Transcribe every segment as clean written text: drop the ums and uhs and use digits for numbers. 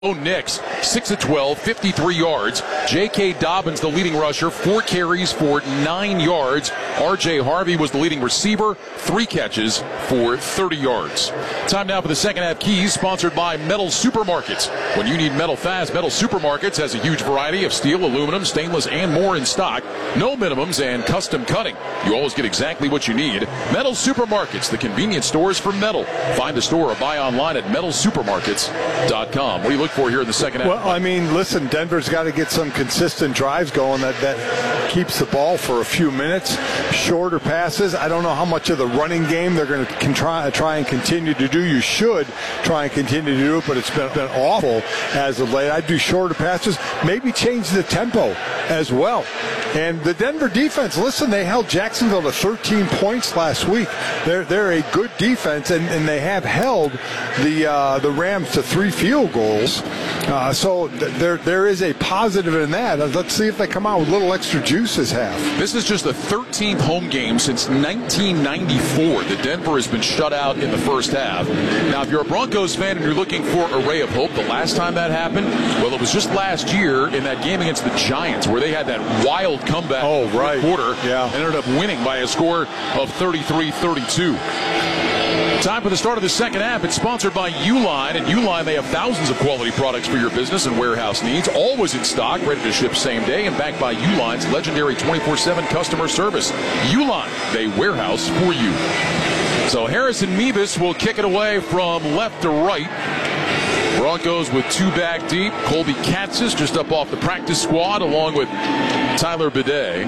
Knicks, 6 of 12, 53 yards. J.K. Dobbins, the leading rusher, 4 carries for 9 yards. R.J. Harvey was the leading receiver, 3 catches for 30 yards. Time now for the second half keys, sponsored by Metal Supermarkets. When you need metal fast, Metal Supermarkets has a huge variety of steel, aluminum, stainless, and more in stock. No minimums and custom cutting. You always get exactly what you need. Metal Supermarkets, the convenience stores for metal. Find a store or buy online at metalsupermarkets.com. What do you look for here in the second half? Well, I mean, listen, Denver's got to get some consistent drives going that keeps the ball for a few minutes. Shorter passes. I don't know how much of the running game they're going to try and continue to do. You should try and continue to do it, but it's been awful as of late. I'd do shorter passes. Maybe change the tempo as well. And the Denver defense, listen, they held Jacksonville to 13 points last week. They're a good defense, and they have held the Rams to 3 field goals. So there is a positive in that. Let's see if they come out with a little extra juice this half. This is just the 13th home game since 1994 that Denver has been shut out in the first half. Now, if you're a Broncos fan and you're looking for a ray of hope, the last time that happened, well, it was just last year in that game against the Giants where they had that wild comeback in the fourth quarter and ended up winning by a score of 33-32. Time for the start of the second half. It's sponsored by Uline. At Uline, they have thousands of quality products for your business and warehouse needs, always in stock, ready to ship same day, and backed by Uline's legendary 24/7 customer service. Uline, they warehouse for you. So Harrison Mevis will kick it away from left to right. Broncos with 2 back deep. Colby Katzis just up off the practice squad, along with Tyler Bidet.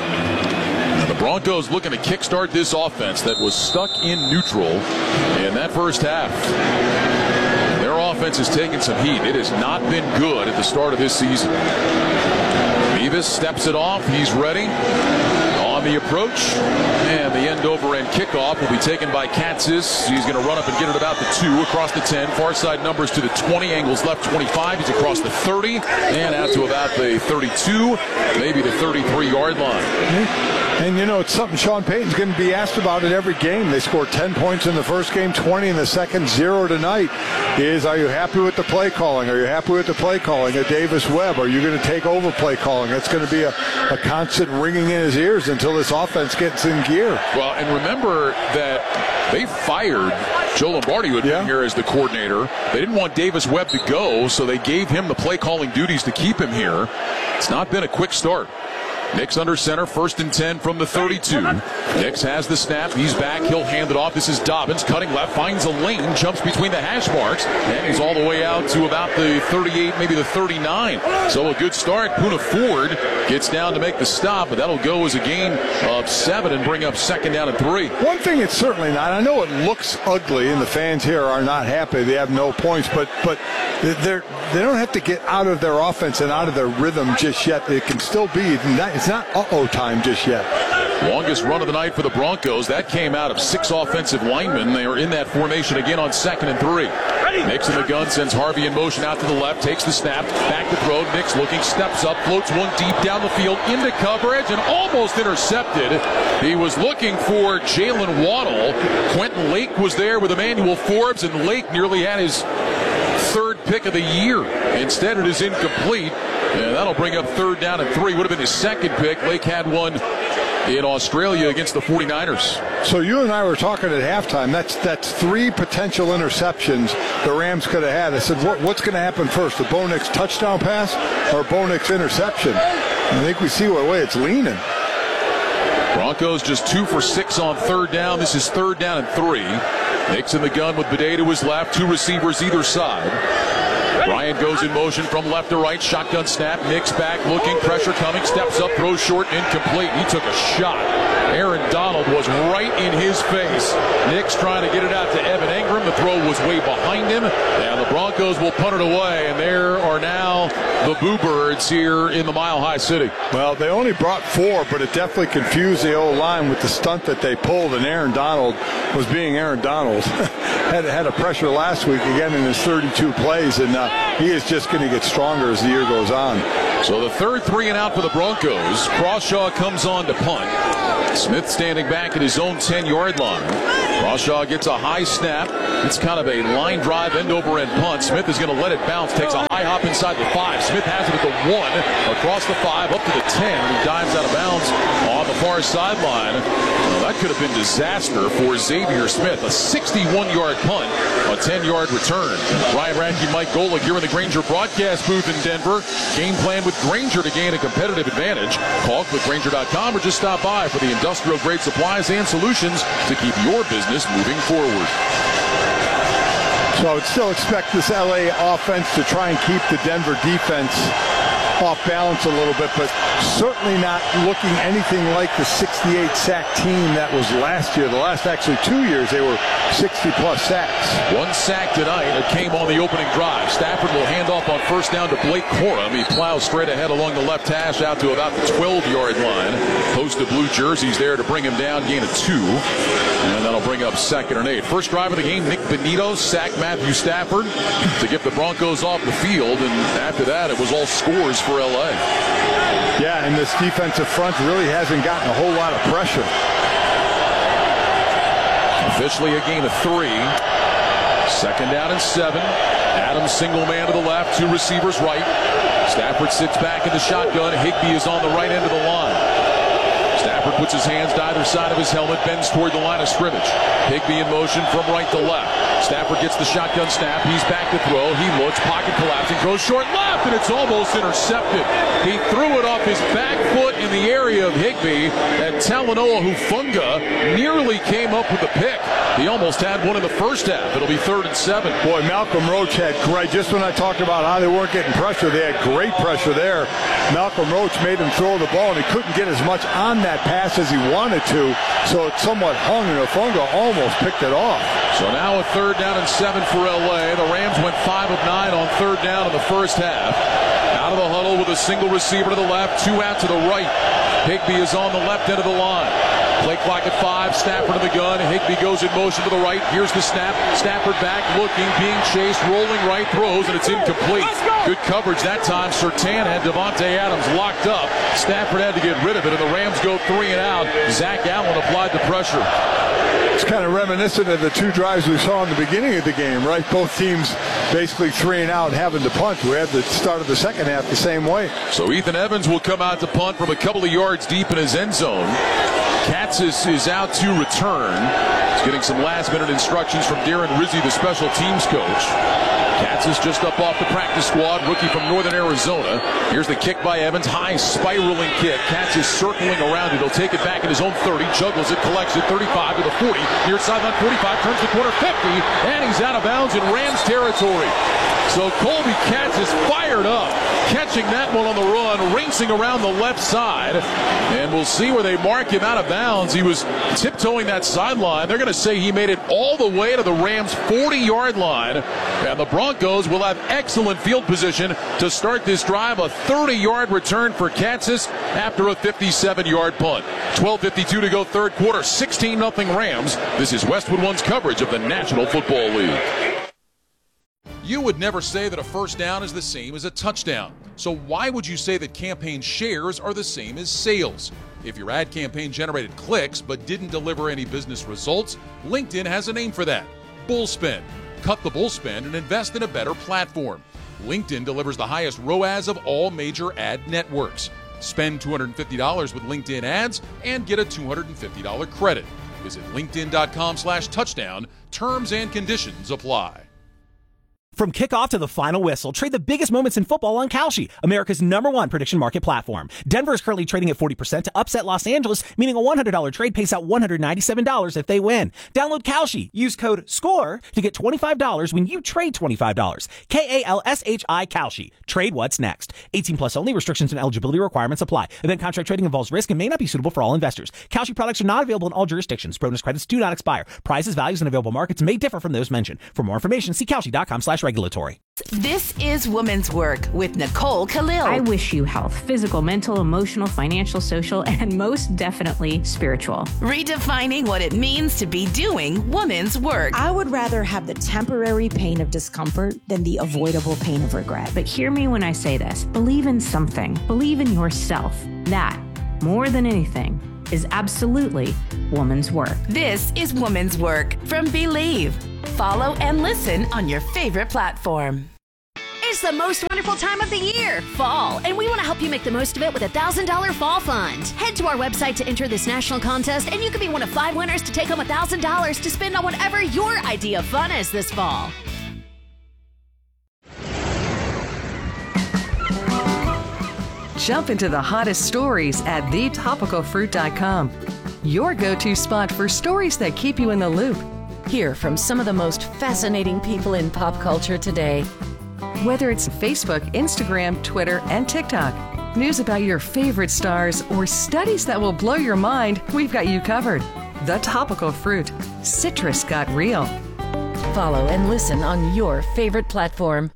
The Broncos looking to kickstart this offense that was stuck in neutral in that first half. Their offense has taken some heat. It has not been good at the start of this season. Mevis steps it off. He's ready on the approach. And the end-over-end kickoff will be taken by Katzis. He's going to run up and get it about the 2, across the 10. Far side numbers to the 20, angles left 25. He's across the 30 and out to about the 32, maybe the 33-yard line. And, you know, it's something Sean Payton's going to be asked about in every game. They scored 10 points in the first game, 20 in the second, 0 tonight. Are you happy with the play calling? Are you happy with the play calling of Davis Webb? Are you going to take over play calling? That's going to be a constant ringing in his ears until this offense gets in gear. Well, and remember that they fired Joe Lombardi, who had been here as the coordinator. They didn't want Davis Webb to go, so they gave him the play calling duties to keep him here. It's not been a quick start. Knicks under center, 1st and 10 from the 32. Knicks has the snap. He's back. He'll hand it off. This is Dobbins cutting left, finds a lane, jumps between the hash marks, and he's all the way out to about the 38, maybe the 39. So a good start. Poona Ford gets down to make the stop, but that'll go as a gain of 7 and bring up 2nd down and 3. One thing it's certainly not. I know it looks ugly, and the fans here are not happy. They have no points, but they don't have to get out of their offense and out of their rhythm just yet. It can still be. It's not uh-oh time just yet. Longest run of the night for the Broncos. That came out of 6 offensive linemen. They are in that formation again on 2nd and 3. Nix in the gun, sends Harvey in motion out to the left, takes the snap, back to throw. Nix looking, steps up, floats one deep down the field into coverage and almost intercepted. He was looking for Jalen Waddle. Quentin Lake was there with Emmanuel Forbes, and Lake nearly had his 3rd pick of the year. Instead, it is incomplete. And that'll bring up 3rd down and 3. Would have been his 2nd pick. Lake had one in Australia against the 49ers. So you and I were talking at halftime. That's 3 potential interceptions the Rams could have had. I said, what's going to happen first, the Bo Nix touchdown pass or Bo Nix interception? I think we see what way it's leaning. Broncos just 2 for 6 on 3rd down. This is 3rd down and 3. Nix in the gun with Bidet to his left. 2 receivers either side. Bryant goes in motion from left to right. Shotgun snap. Nix back looking. Pressure coming. Steps up. Throws short and incomplete. He took a shot. Aaron Donald was right in his face. Nix trying to get it out to Evan Engram. The throw was way behind him. And the Broncos will punt it away. And there are now the Boo Birds here in the Mile High City. Well, they only brought 4, but it definitely confused the O-line with the stunt that they pulled. And Aaron Donald was being Aaron Donald. had a pressure last week again in his 32 plays. And he is just going to get stronger as the year goes on. So the 3rd 3 and out for the Broncos. Crawshaw comes on to punt. Smith standing back at his own 10-yard line. Crawshaw gets a high snap. It's kind of a line drive, end-over-end punt. Smith is going to let it bounce. Takes a high hop inside the 5. Smith has it at the 1, across the 5, up to the 10. And he dives out of bounds on the far sideline. Well, that could have been disaster for Xavier Smith. A 61-yard punt, a 10-yard return. Ryan Radke, Mike Golick here in the Grainger broadcast booth in Denver. Game plan with Grainger to gain a competitive advantage. Call clickgrainger.com or just stop by for the industrial-grade supplies and solutions to keep your business moving forward. So I would still expect this LA offense to try and keep the Denver defense off balance a little bit, but certainly not looking anything like the 68 sack team that was last year. The last actually 2 years, they were 60-plus sacks. 1 sack tonight. It came on the opening drive. Stafford will hand off on first down to Blake Corum. He plows straight ahead along the left hash out to about the 12-yard line. Host of blue jerseys there to bring him down, gain of 2. And that'll bring up 2nd and 8. First drive of the game, Nick Benito sacked Matthew Stafford to get the Broncos off the field. And after that, it was all scores for LA. Yeah, and this defensive front really hasn't gotten a whole lot of pressure. Officially a gain of 3. 2nd down and 7. Adams single man to the left, 2 receivers right. Stafford sits back in the shotgun. Higbee is on the right end of the line. Stafford puts his hands to either side of his helmet, bends toward the line of scrimmage. Higbee in motion from right to left. Stafford gets the shotgun snap. He's back to throw. He looks, pocket collapsing, throws short left, and it's almost intercepted. He threw it off his back foot in the area of Higbee, and Talanoa Hufanga nearly came up with the pick. He almost had one in the first half. It'll be 3rd and 7. Boy, Malcolm Roach had great, just when I talked about how they weren't getting pressure, they had great pressure there. Malcolm Roach made him throw the ball, and he couldn't get as much on that pass as he wanted to, so it somewhat hung, and Hufanga almost picked it off. So now a 3rd down and 7 for LA. The Rams went 5 of 9 on 3rd down in the first half. Out of the huddle with a single receiver to the left, 2 out to the right. Higbee is on the left end of the line. Play clock at 5. Stafford in the gun. Higbee goes in motion to the right. Here's the snap. Stafford back, looking, being chased, rolling right, throws, and it's incomplete. Good coverage that time. Surtain had Devontae Adams locked up. Stafford had to get rid of it, and the Rams go 3 and out. Zach Allen applied the pressure. It's kind of reminiscent of the 2 drives we saw in the beginning of the game, right? Both teams basically 3 and out, having to punt. We had the start of the second half the same way. So Ethan Evans will come out to punt from a couple of yards deep in his end zone. Katzis is out to return. He's getting some last-minute instructions from Darren Rizzi, the special teams coach. Katzis just up off the practice squad, rookie from Northern Arizona. Here's the kick by Evans, high spiraling kick. Katzis circling around it. He'll take it back in his own 30, juggles it, collects it, 35 to the 40. Near sideline 45, turns the corner 50, and he's out of bounds in Rams territory. So Colby Katzis fired up, catching that one on the run, racing around the left side. And we'll see where they mark him out of bounds. He was tiptoeing that sideline. They're going to say he made it all the way to the Rams' 40-yard line. And the Broncos will have excellent field position to start this drive. A 30-yard return for Katzis after a 57-yard punt. 12:52 to go, 3rd quarter, 16-0 Rams. This is Westwood One's coverage of the National Football League. You would never say that a first down is the same as a touchdown. So why would you say that campaign shares are the same as sales? If your ad campaign generated clicks but didn't deliver any business results, LinkedIn has a name for that: Bullspend. Cut the bullspend and invest in a better platform. LinkedIn delivers the highest ROAS of all major ad networks. Spend $250 with LinkedIn ads and get a $250 credit. Visit linkedin.com/touchdown. Terms and conditions apply. From kickoff to the final whistle, trade the biggest moments in football on Kalshi, America's #1 prediction market platform. Denver is currently trading at 40% to upset Los Angeles, meaning a $100 trade pays out $197 if they win. Download Kalshi. Use code SCORE to get $25 when you trade $25. Kalshi, Kalshi. Trade what's next. 18 plus only. Restrictions and eligibility requirements apply. Event contract trading involves risk and may not be suitable for all investors. Kalshi products are not available in all jurisdictions. Bonus credits do not expire. Prices, values, and available markets may differ from those mentioned. For more information, see Kalshi.com/regulatory. This is Women's Work with Nicole Khalil. I wish you health, physical, mental, emotional, financial, social, and most definitely spiritual. Redefining what it means to be doing women's work. I would rather have the temporary pain of discomfort than the avoidable pain of regret. But hear me when I say this. Believe in something. Believe in yourself. That, more than anything, is absolutely woman's work. This is Woman's Work from Believe. Follow and listen on your favorite platform. It's the most wonderful time of the year, fall, and we want to help you make the most of it with a $1,000 fall fund. Head to our website to enter this national contest, and you could be one of 5 winners to take home $1,000 to spend on whatever your idea of fun is this fall. Jump into the hottest stories at thetopicalfruit.com. Your go-to spot for stories that keep you in the loop. Hear from some of the most fascinating people in pop culture today. Whether it's Facebook, Instagram, Twitter, and TikTok, news about your favorite stars, or studies that will blow your mind, we've got you covered. The Topical Fruit. Citrus got real. Follow and listen on your favorite platform.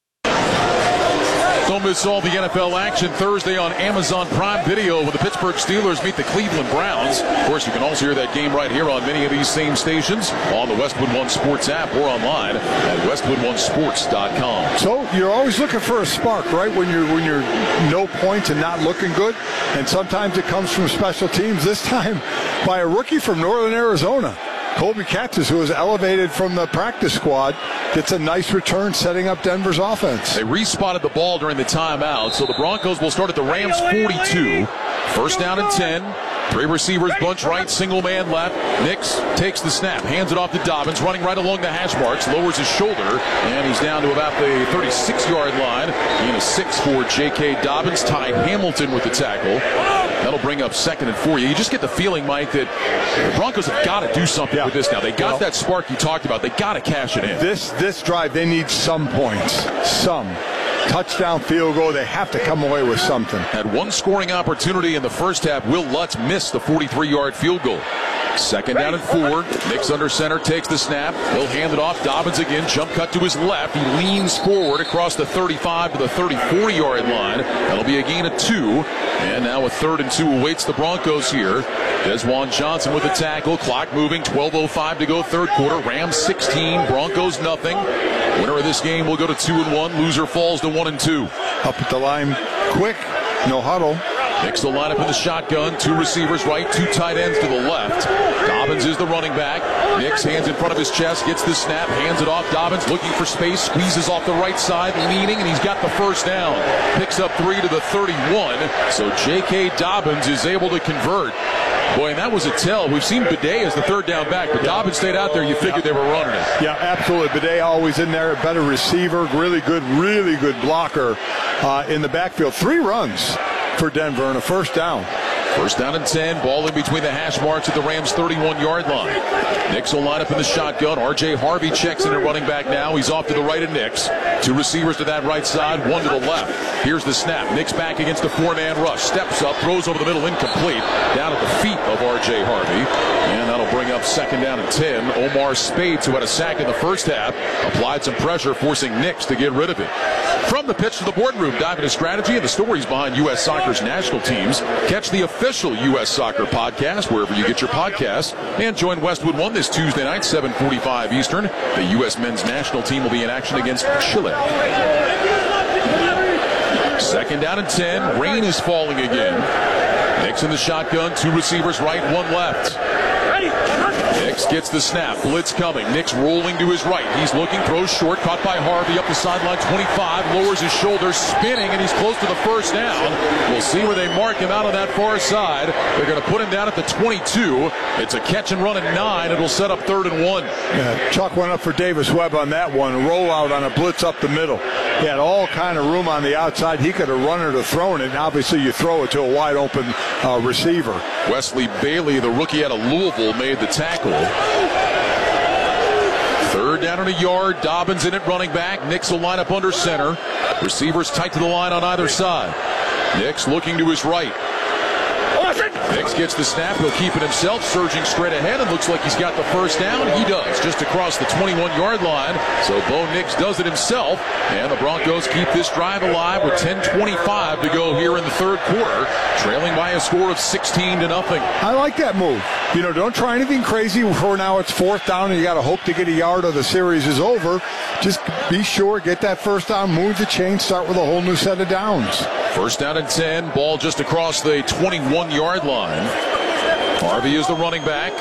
Don't miss all the NFL action Thursday on Amazon Prime Video when the Pittsburgh Steelers meet the Cleveland Browns. Of course, you can also hear that game right here on many of these same stations on the Westwood One Sports app or online at westwoodonesports.com. So you're always looking for a spark, right? When you're no points and not looking good, and sometimes it comes from special teams. This time by a rookie from Northern Arizona. Colby Katzis, who was elevated from the practice squad, gets a nice return setting up Denver's offense. They respotted the ball during the timeout, so the Broncos will start at the Rams 42. First down and 10. 3 receivers, bunch right, single man left. Nix takes the snap, hands it off to Dobbins, running right along the hash marks, lowers his shoulder, and he's down to about the 36-yard line. And a 6 for J.K. Dobbins. Ty Hamilton with the tackle. That'll bring up 2nd and 4. You just get the feeling, Mike, that the Broncos have got to do something with this now. They got that spark you talked about. They got to cash it in. This drive, they need some points. Some. Touchdown, field goal. They have to come away with something. Had one scoring opportunity in the first half. Will Lutz missed the 43-yard field goal. 2nd down and 4. Nix under center, takes the snap. He'll hand it off. Dobbins again, jump cut to his left. He leans forward across the 35 to the 34-yard line. That'll be a gain of 2. And now a 3rd and 2 awaits the Broncos here. Desjuan Johnson with the tackle. Clock moving. 12:05 to go, 3rd quarter. Rams 16, Broncos nothing. Winner of this game will go to 2-1. Loser falls to 1-2. Up at the line quick. No huddle. Nix will line up in the shotgun. 2 receivers right, 2 tight ends to the left. Dobbins is the running back. Nix hands in front of his chest, gets the snap, hands it off. Dobbins looking for space, squeezes off the right side, leaning, and he's got the first down. Picks up 3 to the 31. So J.K. Dobbins is able to convert. Boy, and that was a tell. We've seen Bidet as the 3rd down back, but Dobbins stayed out there. You figured they were running it. Yeah, absolutely. Bidet always in there. A better receiver. Really good blocker in the backfield. 3 runs for Denver and a first down. First down and 10. Ball in between the hash marks at the Rams' 31-yard line. Nix will line up in the shotgun. R.J. Harvey checks in at running back now. He's off to the right of Nix. 2 receivers to that right side, 1 to the left. Here's the snap. Nix back against a 4-man rush. Steps up, throws over the middle, incomplete. Down at the feet of R.J. Harvey. And that'll bring up 2nd down and 10. Omar Spades, who had a sack in the first half, applied some pressure, forcing Nix to get rid of it. From the pitch to the boardroom, dive into strategy and the stories behind U.S. Soccer's national teams. Catch the official U.S. Soccer podcast wherever you get your podcasts. And join Westwood One this Tuesday night, 7:45 Eastern. The U.S. men's national team will be in action against Chile. 2nd down and 10. Rain is falling again. Nix in the shotgun. 2 receivers right, 1 left. Nix gets the snap. Blitz coming. Nix rolling to his right. He's looking, throws short, caught by Harvey up the sideline, 25, lowers his shoulder, spinning, and he's close to the first down. We'll see where they mark him out on that far side. They're going to put him down at the 22. It's a catch and run at 9. It'll set up 3rd and 1. Yeah, Chuck went up for Davis Webb on that one. Rollout on a blitz up the middle. He had all kind of room on the outside. He could have run it or thrown it. And obviously, you throw it to a wide open receiver. Wesley Bailey, the rookie out of Louisville, made the tackle. 3rd down and a yard. Dobbins in at running back. Nix will line up under center. Receivers tight to the line on either side. Nix looking to his right. Nix gets the snap. He'll keep it himself, surging straight ahead, and looks like he's got the first down. He does, just across the 21-yard line. So Bo Nix does it himself, and the Broncos keep this drive alive with 10:25 to go here in the 3rd quarter, trailing by a score of 16-0. I like that move. You know, don't try anything crazy for now. It's 4th down, and you got to hope to get a yard or the series is over. Just be sure, get that first down, move the chain, start with a whole new set of downs. First down and 10. Ball just across the 21-yard line. Harvey is the running back.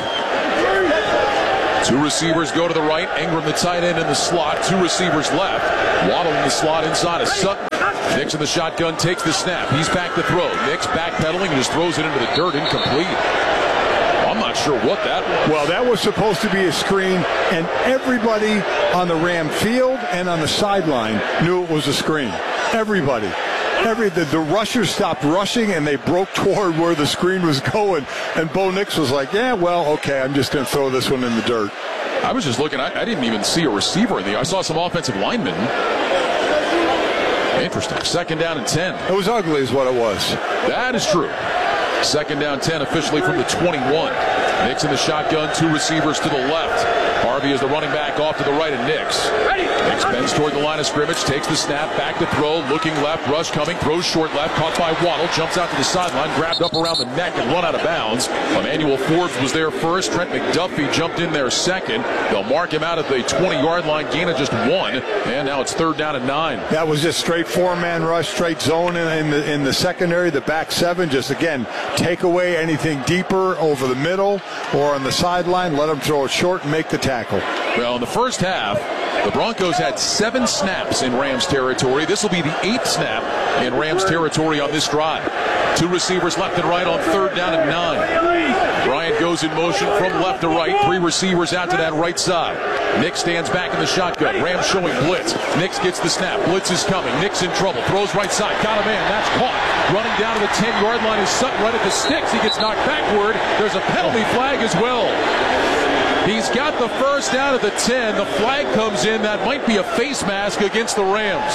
2 receivers go to the right. Ingram, the tight end, in the slot. 2 receivers left. Waddle in the slot inside of Sutton. Nix in the shotgun, takes the snap. He's back to throw. Nix backpedaling and just throws it into the dirt, incomplete. I'm not sure what that was. Well, that was supposed to be a screen, and everybody on the Ram field and on the sideline knew it was a screen. Everybody. The rushers stopped rushing, and they broke toward where the screen was going. And Bo Nix was like, yeah, well, okay, I'm just going to throw this one in the dirt. I was just looking. I didn't even see a receiver in the. I saw some offensive linemen. Interesting. 2nd down and 10. It was ugly is what it was. That is true. 2nd down 10 officially from the 21. Nix in the shotgun, 2 receivers to the left. Harvey is the running back off to the right of Nix. Nix bends toward the line of scrimmage, takes the snap, back to throw, looking left, rush coming, throws short left, caught by Waddle, jumps out to the sideline, grabbed up around the neck and run out of bounds. Emmanuel Forbes was there first. Trent McDuffie jumped in there second. They'll mark him out at the 20-yard line, gain of just 1, and now it's 3rd down and 9. That was just straight 4-man rush, straight zone in the secondary, the back 7. Just, again, take away anything deeper over the middle or on the sideline, let them throw it short and make the tackle. Well, in the first half, the Broncos had 7 snaps in Rams territory. This will be the 8th snap in Rams territory on this drive. 2 receivers left and right on 3rd down and 9. Bryant goes in motion from left to right. 3 receivers out to that right side. Nix stands back in the shotgun. Rams showing blitz. Nix gets the snap. Blitz is coming. Nix in trouble. Throws right side. Got a man. That's caught. Running down to the 10-yard line is Sutton right at the sticks. He gets knocked backward. There's a penalty flag as well. He's got the first down at the 10. The flag comes in. That might be a face mask against the Rams.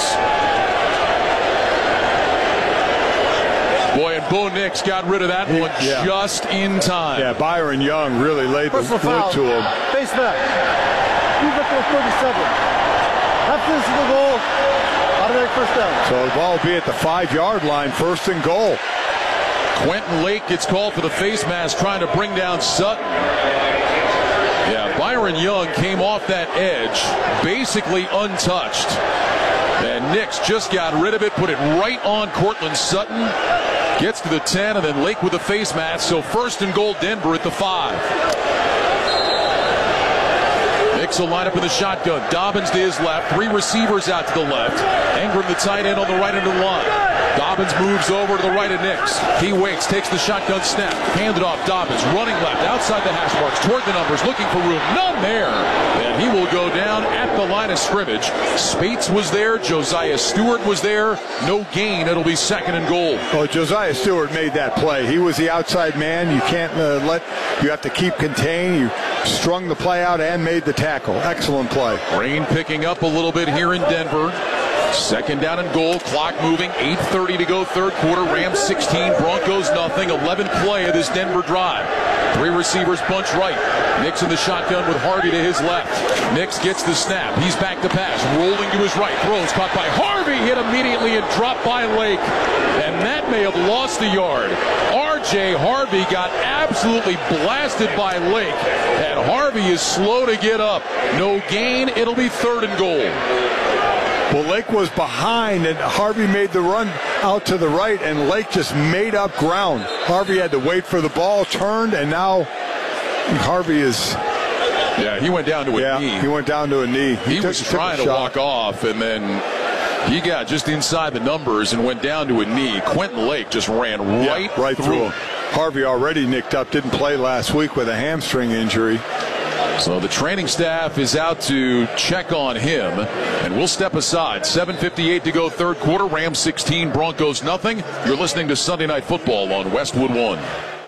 Boy, and Bo Nix got rid of that one just in time. Yeah, Byron Young really laid the wood to him. Face mask. He's up for 37. Half this is the goal. Automatic first down. So the ball will be at the 5-yard line, 1st and goal. Quentin Lake gets called for the face mask, trying to bring down Sutton. Yeah, Byron Young came off that edge, basically untouched. And Nix just got rid of it, put it right on Cortland Sutton. Gets to the 10, and then Lake with the face mask. So 1st and goal, Denver at the 5. Nix will line up in the shotgun. Dobbins to his left. 3 receivers out to the left. Ingram, the tight end, on the right end of the line. Dobbins moves over to the right of Nix. He waits, takes the shotgun snap. Handed off Dobbins, running left, outside the hash marks, toward the numbers, looking for room. None there. And he will go down at the line of scrimmage. Spates was there. Josiah Stewart was there. No gain. It'll be 2nd and goal. Oh, Josiah Stewart made that play. He was the outside man. You can't you have to keep contained. You strung the play out and made the tackle. Excellent play. Rain picking up a little bit here in Denver. 2nd down and goal, clock moving, 8:30 to go, 3rd quarter. Rams 16, Broncos nothing. 11th play of this Denver drive. 3 receivers bunch right. Nix in the shotgun with Harvey to his left. Nix gets the snap. He's back to pass, rolling to his right. Throws caught by Harvey, hit immediately and dropped by Lake. And that may have lost a yard. R.J. Harvey got absolutely blasted by Lake. And Harvey is slow to get up. No gain. It'll be 3rd and goal. Well, Lake was behind, and Harvey made the run out to the right, and Lake just made up ground. Harvey had to wait for the ball, turned, and now Harvey is... Yeah, he went down to a knee. He went down to a knee. He was trying to walk off, and then he got just inside the numbers and went down to a knee. Quentin Lake just ran right through him. Harvey already nicked up, didn't play last week with a hamstring injury. So the training staff is out to check on him, and we'll step aside. 7:58 to go, 3rd quarter. Rams 16, Broncos nothing. You're listening to Sunday Night Football on Westwood One.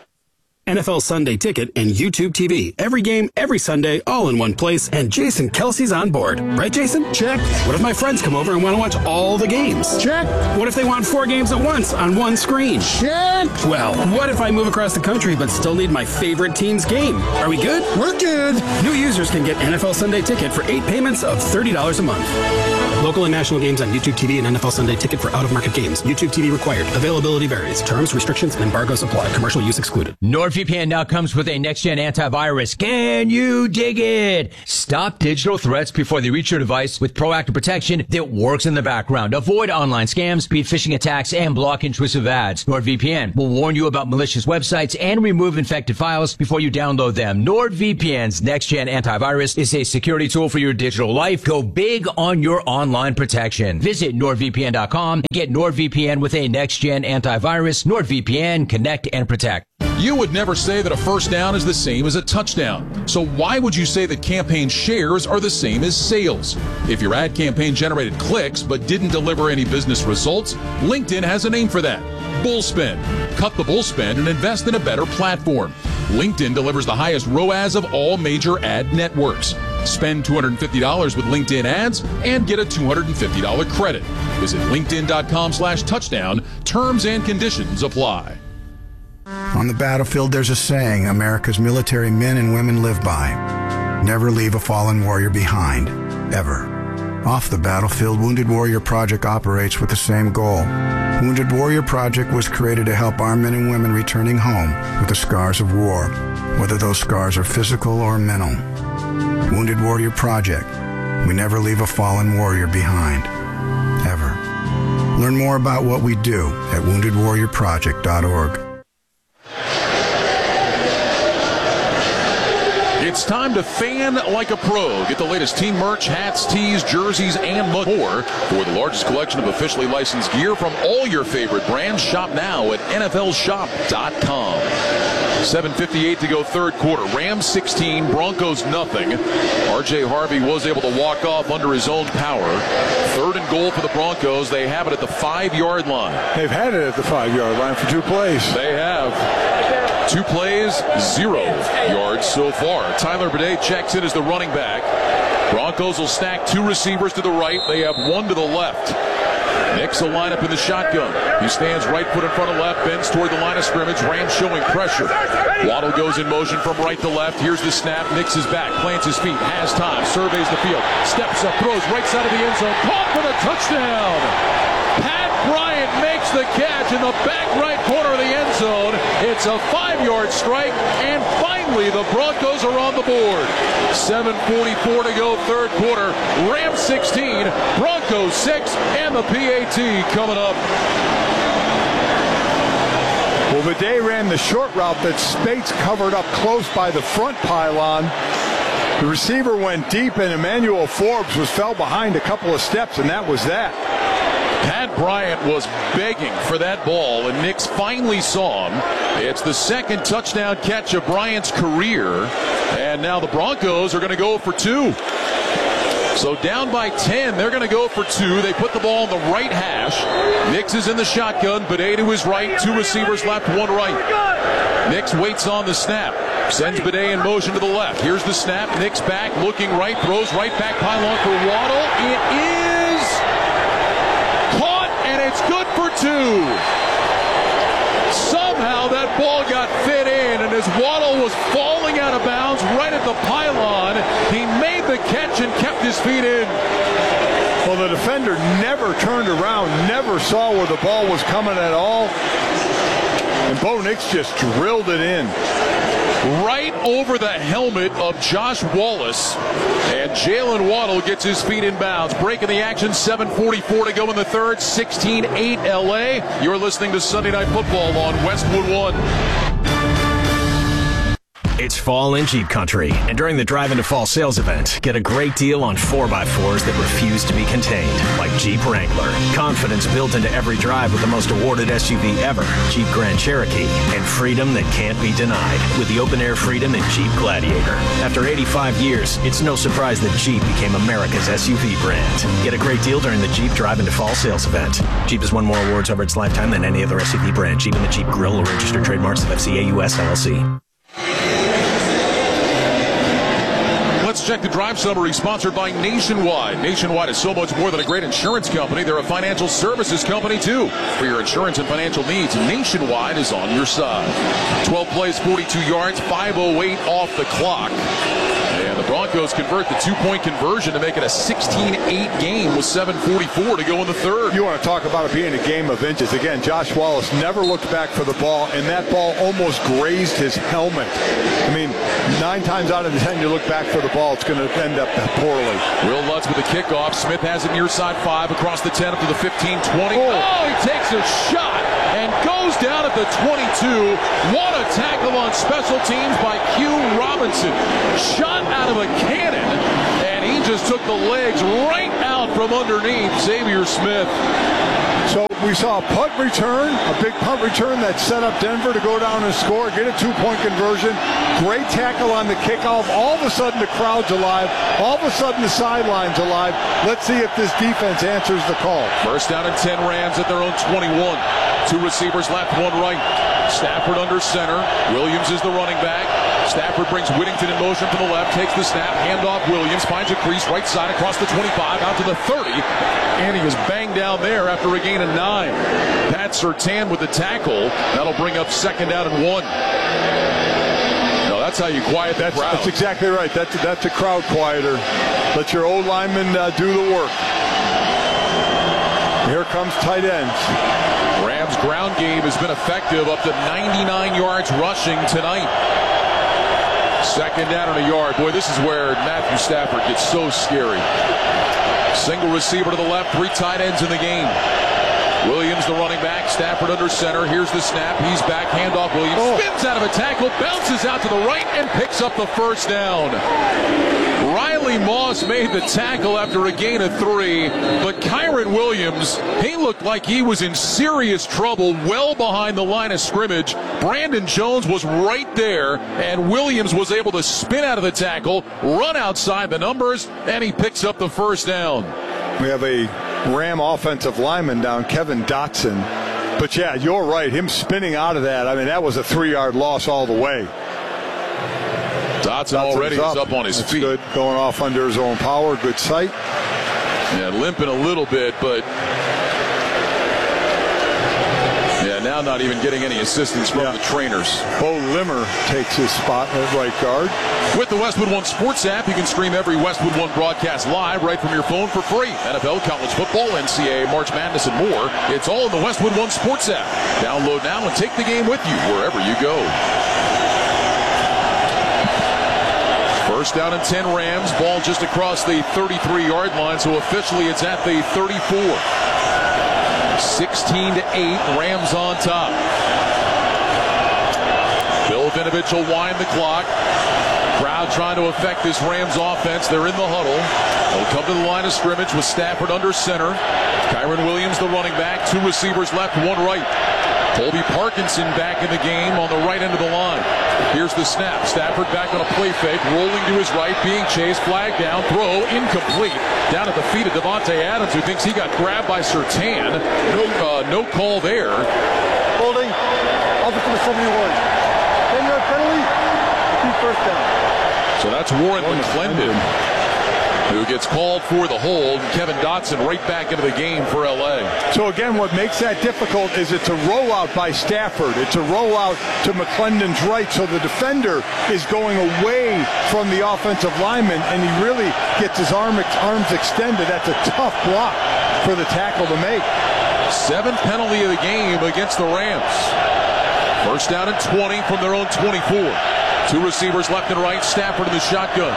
NFL Sunday Ticket and YouTube TV. Every game, every Sunday, all in one place, and Jason Kelsey's on board. Right, Jason? Check. What if my friends come over and want to watch all the games? Check. What if they want 4 games at once on one screen? Check. Well, what if I move across the country but still need my favorite team's game? Are we good? We're good. New users can get NFL Sunday Ticket for 8 payments of $30 a month. Local and national games on YouTube TV and NFL Sunday Ticket for out-of-market games. YouTube TV required. Availability varies. Terms, restrictions, and embargoes apply. Commercial use excluded. NordVPN now comes with a next-gen antivirus. Can you dig it? Stop digital threats before they reach your device with proactive protection that works in the background. Avoid online scams, beat phishing attacks, and block intrusive ads. NordVPN will warn you about malicious websites and remove infected files before you download them. NordVPN's next-gen antivirus is a security tool for your digital life. Go big on your online protection. Visit NordVPN.com and get NordVPN with a next-gen antivirus. NordVPN, connect and protect. You would never say that a first down is the same as a touchdown. So why would you say that campaign shares are the same as sales? If your ad campaign generated clicks but didn't deliver any business results, LinkedIn has a name for that. Bullspend. Cut the bullspend and invest in a better platform. LinkedIn delivers the highest ROAS of all major ad networks. Spend $250 with LinkedIn ads and get a $250 credit. Visit linkedin.com/touchdown. Terms and conditions apply. On the battlefield, there's a saying America's military men and women live by. Never leave a fallen warrior behind, ever. Off the battlefield, Wounded Warrior Project operates with the same goal. Wounded Warrior Project was created to help our men and women returning home with the scars of war, whether those scars are physical or mental. Wounded Warrior Project. We never leave a fallen warrior behind, ever. Learn more about what we do at woundedwarriorproject.org. It's time to fan like a pro. Get the latest team merch, hats, tees, jerseys, and more. For the largest collection of officially licensed gear from all your favorite brands, shop now at NFLshop.com. 7:58 to go third quarter. Rams 16, Broncos nothing. R.J. Harvey was able to walk off under his own power. Third and goal for the Broncos. They have it at the 5-yard line. They've had it at the 5-yard line for 2 plays. They have. 2 plays, 0 yards so far. Tyler Bidet checks in as the running back. Broncos will stack 2 receivers to the right. They have 1 to the left. Nix will line up in the shotgun. He stands right foot in front of left, bends toward the line of scrimmage. Rams showing pressure. Waddle goes in motion from right to left. Here's the snap. Nix is back, plants his feet, has time, surveys the field, steps up, throws right side of the end zone. Caught for the touchdown. Pat Bryant makes the catch in the back right corner of the end zone. It's a 5-yard strike, and finally the Broncos are on the board. 7:44 to go, third quarter. Rams 16, Broncos 6, and the PAT coming up. Well, Bidet ran the short route that Spates covered up close by the front pylon. The receiver went deep, and Emmanuel Forbes fell behind a couple of steps, and that was that. Pat Bryant was begging for that ball, and Nix finally saw him. It's the second touchdown catch of Bryant's career, and now the Broncos are going to go for 2. So down by 10, they're going to go for 2. They put the ball on the right hash. Nix is in the shotgun. Bidet to his right. 2 receivers left, 1 right. Nix waits on the snap. Sends Bidet in motion to the left. Here's the snap. Nix back, looking right, throws right back pylon for Waddle. It is caught, and it's good for 2. Somehow that ball got fit in, and as Waddle was falling out of bounds right at the pylon, he made the catch and kept his feet in. Well, the defender never turned around, never saw where the ball was coming at all. And Bo Nix just drilled it in. Right over the helmet of Josh Wallace. And Jalen Waddle gets his feet in bounds. Breaking the action, 7:44 to go in the third, 16-8 LA. You're listening to Sunday Night Football on Westwood One. It's fall in Jeep country, and during the Drive into Fall sales event, get a great deal on 4x4s that refuse to be contained, like Jeep Wrangler. Confidence built into every drive with the most awarded SUV ever, Jeep Grand Cherokee, and freedom that can't be denied with the open-air freedom in Jeep Gladiator. After 85 years, it's no surprise that Jeep became America's SUV brand. Get a great deal during the Jeep Drive into Fall sales event. Jeep has won more awards over its lifetime than any other SUV brand. Jeep and the Jeep Grill are registered trademarks of FCA US LLC. Let's check the drive summary, sponsored by Nationwide. Nationwide is so much more than a great insurance company. They're a financial services company, too. For your insurance and financial needs, Nationwide is on your side. 12 plays, 42 yards, 5:08 off the clock. And the Broncos convert the 2-point conversion to make it a 16-8 game with 7:44 to go in the third. You want to talk about it being a game of inches. Again, Josh Wallace never looked back for the ball, and that ball almost grazed his helmet. I mean, 9 times out of 10, you look back for the ball, it's going to end up poorly. Will Lutz with the kickoff. Smith has it near side 5 across the 10 up to the 15-20. Oh, he takes a shot and goes down at the 22. What a tackle on special teams by Q Robinson. Shot out of a cannon, and he just took the legs right out from underneath Xavier Smith. So we saw a punt return, a big punt return that set up Denver to go down and score, get a 2-point conversion. Great tackle on the kickoff. All of a sudden the crowd's alive. All of a sudden the sideline's alive. Let's see if this defense answers the call. First down and 10 Rams at their own 21. 2 receivers left, 1 right. Stafford under center. Williams is the running back. Stafford brings Whittington in motion to the left, takes the snap, handoff Williams, finds a crease, right side across the 25, out to the 30, and he is banged down there after a gain of 9. Pat Surtain with the tackle. That'll bring up 2nd down and 1. No, that's how you quiet that crowd. That's exactly right. That's a crowd quieter. Let your old linemen do the work. Here comes tight ends. Rams' ground game has been effective, up to 99 yards rushing tonight. 2nd down and a yard. Boy, this is where Matthew Stafford gets so scary. Single receiver to the left, 3 tight ends in the game. Williams, the running back. Stafford under center. Here's the snap. He's back. Handoff. Williams spins out of a tackle, bounces out to the right, and picks up the first down. Riley Moss made the tackle after a gain of 3, but Kyron Williams, he looked like he was in serious trouble well behind the line of scrimmage. Brandon Jones was right there, and Williams was able to spin out of the tackle, run outside the numbers, and he picks up the first down. We have a Ram offensive lineman down, Kevin Dotson. But yeah, you're right. Him spinning out of that, I mean, that was a 3-yard loss all the way. Dotson already is up on his feet. Good, going off under his own power. Good sight. Yeah, limping a little bit, but yeah, now not even getting any assistance from the trainers. Bo Limmer takes his spot at right guard. With the Westwood One Sports app, you can stream every Westwood One broadcast live right from your phone for free. NFL, college football, NCAA, March Madness, and more. It's all in the Westwood One Sports app. Download now and take the game with you wherever you go. First down and 10 Rams. Ball just across the 33-yard line, so officially it's at the 34. 16-8, Rams on top. Bill Vinovich will wind the clock. Crowd trying to affect this Rams offense. They're in the huddle. They'll come to the line of scrimmage with Stafford under center. Kyron Williams, the running back. 2 receivers left, 1 right. Colby Parkinson back in the game on the right end of the line. Here's the snap. Stafford back on a play fake, rolling to his right, being chased, flag down, throw incomplete. Down at the feet of Davante Adams, who thinks he got grabbed by Surtain. No call there. Holding. Offensive to 71. 10-yard penalty. Keep first down. So that's Warren McClendon, who gets called for the hold. Kevin Dotson right back into the game for L.A. So again, what makes that difficult is it's a rollout by Stafford. It's a rollout to McClendon's right, so the defender is going away from the offensive lineman, and he really gets his arms extended. That's a tough block for the tackle to make. 7th penalty of the game against the Rams. First down and 20 from their own 24. 2 receivers left and right. Stafford in the shotgun.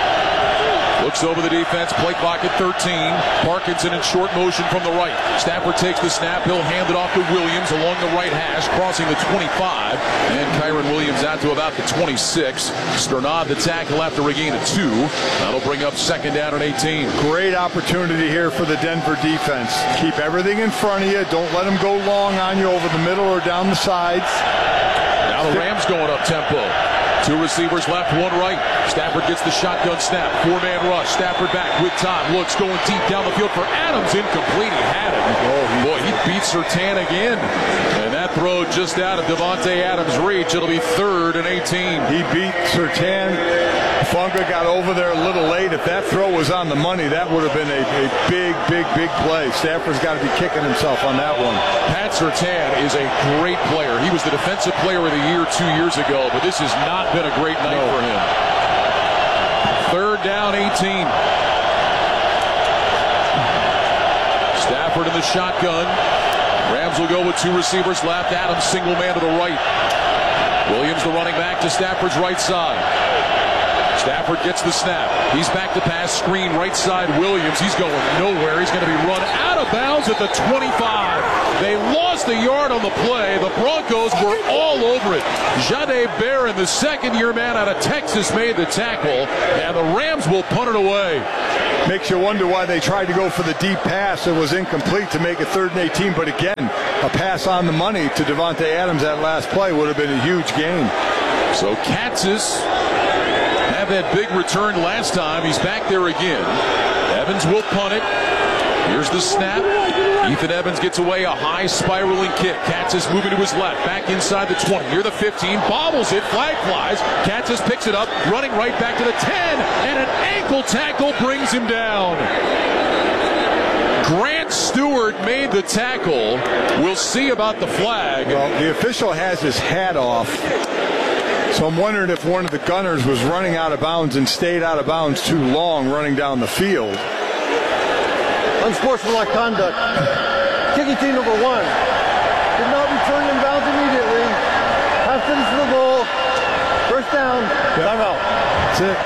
Looks over the defense, play clock at 13. Parkinson in short motion from the right. Stafford takes the snap. He'll hand it off to Williams along the right hash, crossing the 25. And Kyron Williams out to about the 26. Sternad the tackle after a gain of 2. That'll bring up 2nd down and 18. Great opportunity here for the Denver defense. Keep everything in front of you. Don't let them go long on you over the middle or down the sides. Now the Rams going up tempo. 2 receivers left, 1 right. Stafford gets the shotgun snap. 4-man rush. Stafford back with time. Looks going deep down the field for Adams. Incomplete. He had it. Boy, he beats Surtain again. And that throw just out of Davante Adams' reach. It'll be 3rd and 18. He beat Surtain. Funga got over there a little late. If that throw was on the money, that would have been a big play. Stafford's got to be kicking himself on that one. Pat Surtain is a great player. He was the defensive player of the year 2 years ago, but this has not been a great night for him. 3rd down, 18. Stafford in the shotgun. Rams will go with 2 receivers left. Adams single man to the right. Williams, the running back, to Stafford's right side. Stafford gets the snap. He's back to pass, screen right side. Williams, he's going nowhere. He's going to be run out of bounds at the 25. They lost a yard on the play. The Broncos were all over it. Jahdae Barron, the second-year man out of Texas, made the tackle, and the Rams will punt it away. Makes you wonder why they tried to go for the deep pass. It was incomplete to make it 3rd and 18, but again, a pass on the money to Davante Adams that last play would have been a huge gain. So Kansas had that big return last time. He's back there again. Evans will punt it. Here's the snap. Ethan Evans gets away, a high spiraling kick. Kansas moving to his left, back inside the 20, near the 15, bobbles it, flag flies. Kansas picks it up, running right back to the 10, and an ankle tackle brings him down. Grant Stewart made the tackle. We'll see about the flag. Well, the official has his hat off. So I'm wondering if one of the gunners was running out of bounds and stayed out of bounds too long running down the field. Unsportsmanlike conduct. Kicking team number 1 did not return in bounds immediately. Half finished to the goal. 1st down. Timeout. That's it.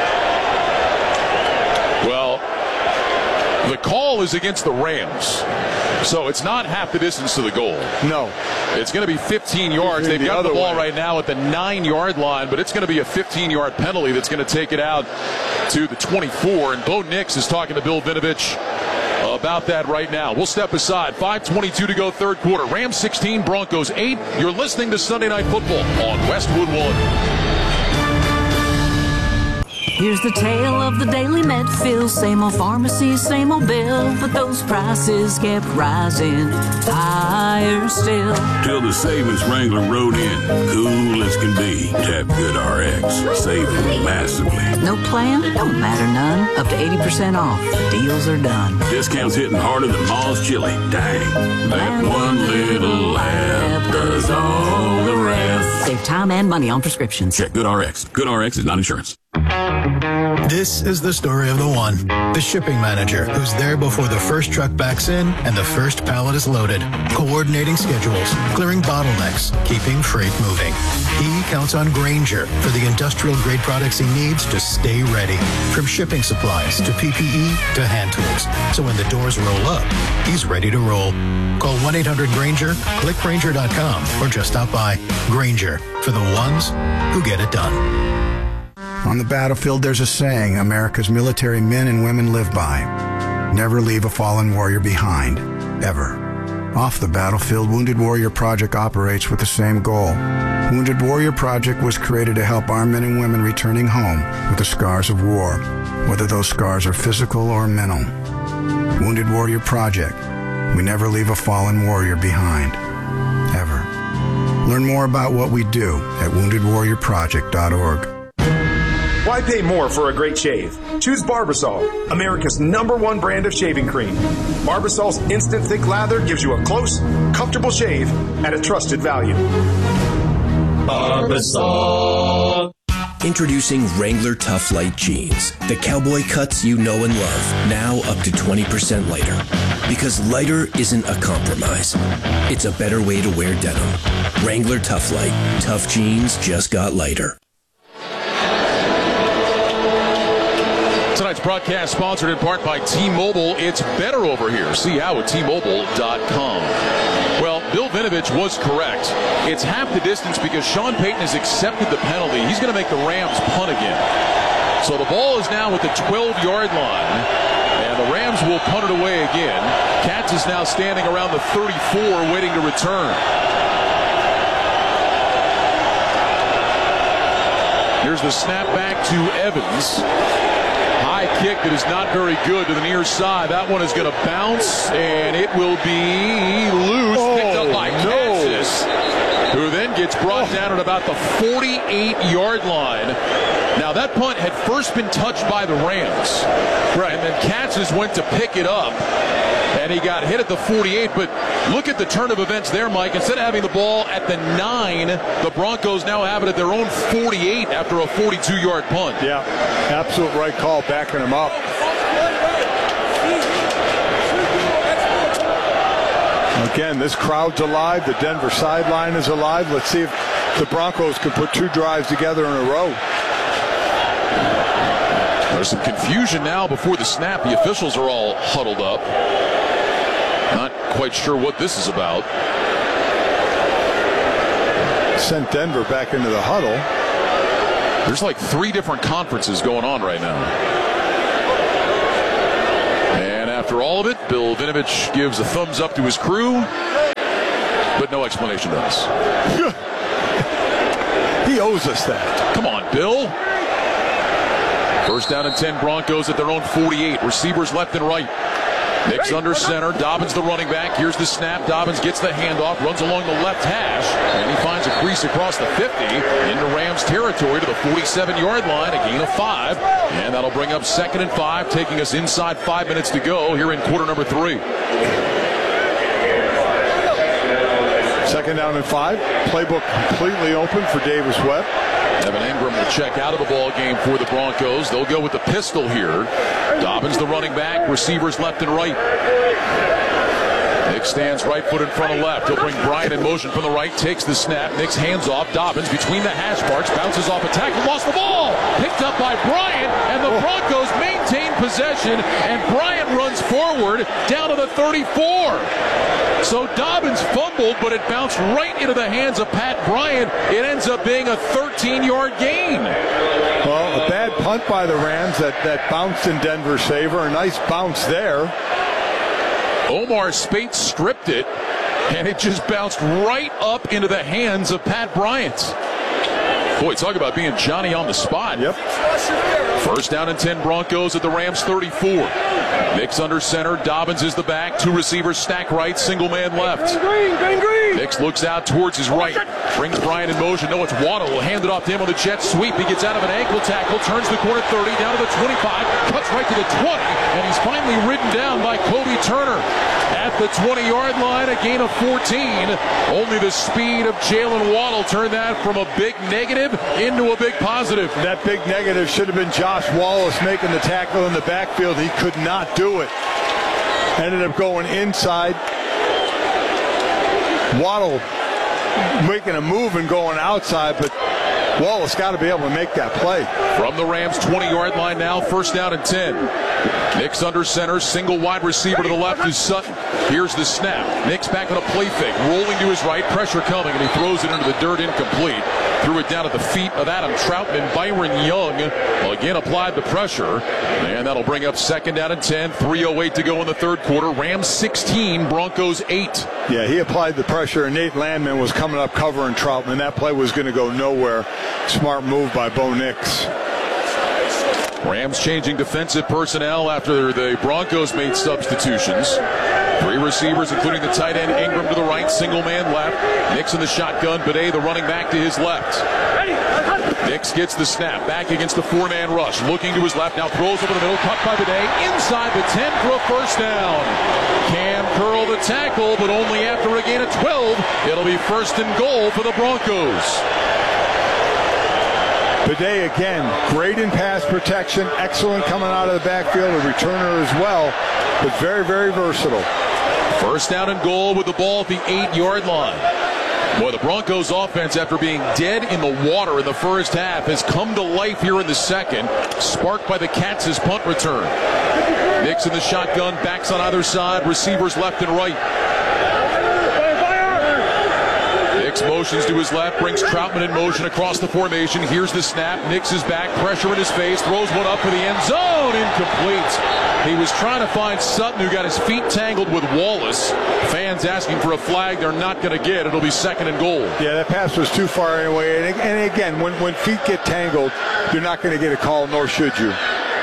Well, the call is against the Rams. So it's not half the distance to the goal. No. It's going to be 15 yards. They've got the ball right now at the 9-yard line, but it's going to be a 15-yard penalty that's going to take it out to the 24. And Bo Nix is talking to Bill Vinovich about that right now. We'll step aside. 5:22 to go, 3rd quarter. Rams 16, Broncos 8. You're listening to Sunday Night Football on Westwood One. Here's the tale of the daily Medfield. Same old pharmacy, same old bill, but those prices kept rising higher still. Till the savings Wrangler rode in, cool as can be. Tap Good RX, saving massively. No plan? Don't matter none. Up to 80% off. Deals are done. Discounts hitting harder than Ma's chili. Dang, that one little laugh does all the rest. Save time and money on prescriptions. Check Good RX. Good RX is not insurance. This is the story of the one, the shipping manager, who's there before the first truck backs in and the first pallet is loaded, coordinating schedules, clearing bottlenecks, keeping freight moving. He counts on Grainger for the industrial-grade products he needs to stay ready, from shipping supplies to PPE to hand tools. So when the doors roll up, he's ready to roll. Call 1-800-GRAINGER, click Grainger.com, or just stop by. Grainger, for the ones who get it done. On the battlefield, there's a saying America's military men and women live by. Never leave a fallen warrior behind, ever. Off the battlefield, Wounded Warrior Project operates with the same goal. Wounded Warrior Project was created to help our men and women returning home with the scars of war, whether those scars are physical or mental. Wounded Warrior Project. We never leave a fallen warrior behind, ever. Learn more about what we do at woundedwarriorproject.org. Why pay more for a great shave? Choose Barbasol, America's #1 brand of shaving cream. Barbasol's instant thick lather gives you a close, comfortable shave at a trusted value. Barbasol. Introducing Wrangler Tough Light Jeans. The cowboy cuts you know and love, now up to 20% lighter. Because lighter isn't a compromise. It's a better way to wear denim. Wrangler Tough Light. Tough jeans just got lighter. Tonight's broadcast sponsored in part by T-Mobile. It's better over here. See how at T-Mobile.com. Well, Bill Vinovich was correct. It's half the distance because Sean Payton has accepted the penalty. He's going to make the Rams punt again. So the ball is now at the 12-yard line, and the Rams will punt it away again. Katz is now standing around the 34, waiting to return. Here's the snap back to Evans. High kick that is not very good to the near side. That one is going to bounce, and it will be loose. Picked up by Kansas, who then gets brought down at about the 48-yard line. Now, that punt had first been touched by the Rams. Right. And then Kansas went to pick it up. And he got hit at the 48, but look at the turn of events there, Mike. Instead of having the ball at the 9, the Broncos now have it at their own 48 after a 42-yard punt. Yeah, absolute right call, backing him up. Again, this crowd's alive. The Denver sideline is alive. Let's see if the Broncos can put 2 drives together in a row. There's some confusion now before the snap. The officials are all huddled up. Not quite sure what this is about. Sent Denver back into the huddle. There's like 3 different conferences going on right now. And after all of it, Bill Vinovich gives a thumbs up to his crew, but no explanation to us. He owes us that. Come on, Bill. First down and 10, Broncos at their own 48. Receivers left and right. Nix under center. Dobbins the running back. Here's the snap. Dobbins gets the handoff, runs along the left hash, and he finds a crease across the 50 into Rams territory to the 47-yard line, a gain of 5. And that'll bring up 2nd and 5, taking us inside 5 minutes to go here in quarter number 3. 2nd down and 5. Playbook completely open for Davis Webb. Evan Ingram will check out of the ball game for the Broncos. They'll go with the pistol here. Dobbins the running back, receivers left and right. Nick stands right foot in front of left. He'll bring Bryant in motion from the right, takes the snap. Nick's hands off. Dobbins between the hash marks, bounces off a tackle, lost the ball. Picked up by Bryant, and the Broncos maintain possession, and Bryant runs forward down to the 34. So Dobbins fumbled, but it bounced right into the hands of Pat Bryant. It ends up being a 13-yard gain. Well, a bad punt by the Rams that bounced in Denver's favor. A nice bounce there. Omar Speight stripped it, and it just bounced right up into the hands of Pat Bryant. Boy, talk about being Johnny on the spot. Yep. First down and 10, Broncos at the Rams 34. Nix under center. Dobbins is the back. 2 receivers stack right. Single man left. Nix looks out towards his right. Brings Bryant in motion. No, it's Waddle. Will hand it off to him on the jet sweep. He gets out of an ankle tackle. Turns the corner 30. Down to the 25. Cuts right to the 20. And he's finally ridden down by Kobe Turner. At the 20-yard line, a gain of 14. Only the speed of Jalen Waddle turned that from a big negative into a big positive. That big negative should have been Josh Wallace making the tackle in the backfield. He could not do it. Ended up going inside. Waddle making a move and going outside, but Wallace got to be able to make that play. From the Rams 20-yard line now, first down and 10. Nix under center, single wide receiver to the left is Sutton. Here's the snap. Nix back on a play fake, rolling to his right, pressure coming, and he throws it into the dirt, incomplete. Threw it down at the feet of Adam Troutman. Byron Young again applied the pressure, and that'll bring up 2nd down and 10. 3:08 to go in the 3rd quarter. Rams 16, Broncos 8. Yeah, he applied the pressure, and Nate Landman was coming up covering Troutman. That play was going to go nowhere. Smart move by Bo Nix. Rams changing defensive personnel after the Broncos made substitutions. 3 receivers, including the tight end Ingram to the right, single man left. Nix in the shotgun, Bidet the running back to his left. Nix gets the snap, back against the 4-man rush, looking to his left, now throws over the middle, cut by Bidet, inside the 10 for a first down. Cam Curl the tackle, but only after a gain of 12. It'll be 1st and goal for the Broncos. Bidet again, great in pass protection, excellent coming out of the backfield, a returner as well, but very, very versatile. First down and goal with the ball at the 8-yard line. Boy, the Broncos offense, after being dead in the water in the first half, has come to life here in the second, sparked by the Cats' punt return. Nix in the shotgun, backs on either side, receivers left and right. Nix motions to his left, brings Troutman in motion across the formation. Here's the snap. Nix is back, pressure in his face, throws one up for the end zone. Incomplete. He was trying to find Sutton, who got his feet tangled with Wallace. Fans asking for a flag they're not going to get. It'll be 2nd and goal. Yeah, that pass was too far anyway. And again, when feet get tangled, you're not going to get a call, nor should you.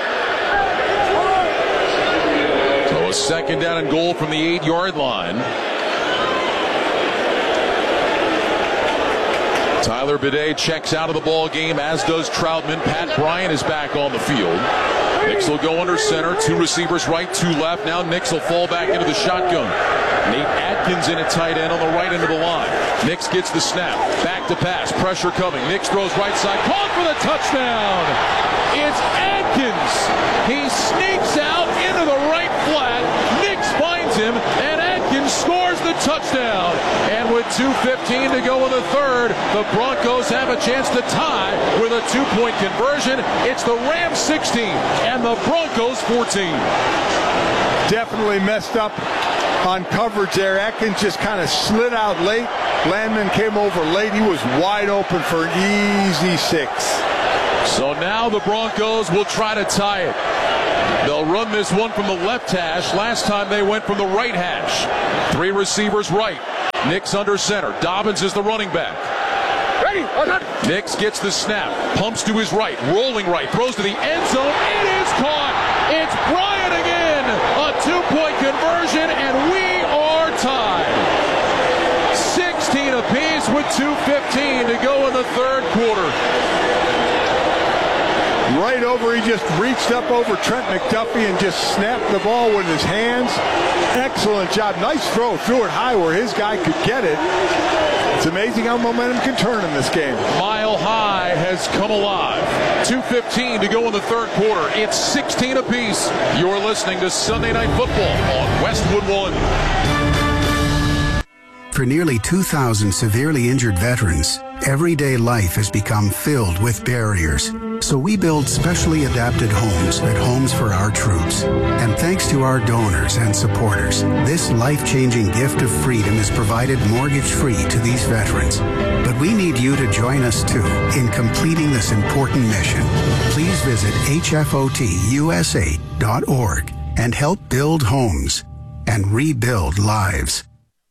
So a 2nd down and goal from the 8-yard line. Tyler Bidet checks out of the ball game, as does Troutman. Pat Bryant is back on the field. Nix will go under center. 2 receivers right, 2 left. Now Nix will fall back into the shotgun. Nate Atkins in at tight end on the right end of the line. Nix gets the snap. Back to pass. Pressure coming. Nix throws right side. Caught for the touchdown. It's Atkins. He sneaks out into the right flat. Nix finds him, and Atkins scores the touchdown. And with 2:15 to go in the third, the Broncos have a chance to tie with a 2-point conversion. It's the Rams 16 and the Broncos 14. Definitely messed up on coverage there. Atkins just kind of slid out late. Landman came over late. He was wide open for an easy 6. So now the Broncos will try to tie it. They'll run this one from the left hash. Last time they went from the right hash. 3 receivers right. Nix under center. Dobbins is the running back. Ready? Nix gets the snap. Pumps to his right. Rolling right. Throws to the end zone. It is caught. It's Bryant again. A 2-point conversion, and we are tied. 16 apiece with 2:15 to go in the third quarter. Right over, he just reached up over Trent McDuffie and just snapped the ball with his hands. Excellent job. Nice throw. Threw it high where his guy could get it. It's amazing how momentum can turn in this game. Mile High has come alive. 2:15 to go in the third quarter. It's 16 apiece. You're listening to Sunday Night Football on Westwood One. For nearly 2,000 severely injured veterans, everyday life has become filled with barriers. So we build specially adapted homes at Homes for Our Troops. And thanks to our donors and supporters, this life-changing gift of freedom is provided mortgage-free to these veterans. But we need you to join us too in completing this important mission. Please visit hfotusa.org and help build homes and rebuild lives.